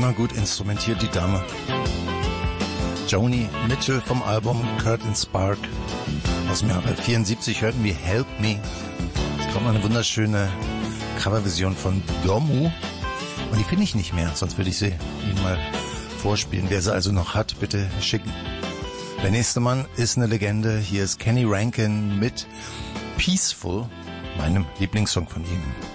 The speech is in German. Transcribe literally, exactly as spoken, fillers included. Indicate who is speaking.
Speaker 1: immer gut instrumentiert, die Dame. Joni Mitchell vom Album Curtain Spark aus dem Jahre vierundsiebzig hörten wir Help Me. Es kommt mal eine wunderschöne Coverversion von Domu und die finde ich nicht mehr, sonst würde ich sie Ihnen mal vorspielen. Wer sie also noch hat, bitte schicken. Der nächste Mann ist eine Legende. Hier ist Kenny Rankin mit Peaceful, meinem Lieblingssong von ihm.